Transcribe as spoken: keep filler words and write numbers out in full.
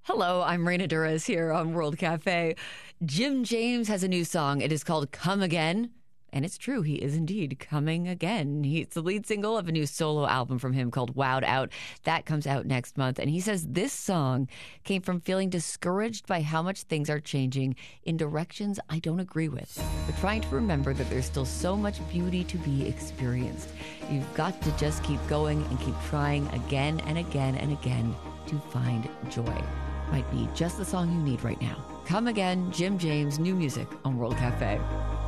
Hello, I'm Raina Durez here on World Cafe. Jim James has a new song. It is called Come Again. And it's true, he is indeed coming again. He, it's the lead single of a new solo album from him called Wowed Out. That comes out next month. And he says this song came from feeling discouraged by how much things are changing in directions I don't agree with. But trying to remember that there's still so much beauty to be experienced. You've got to just keep going and keep trying again and again and again to find joy. Might be just the song you need right now. Come Again, Jim James, new music on World Cafe.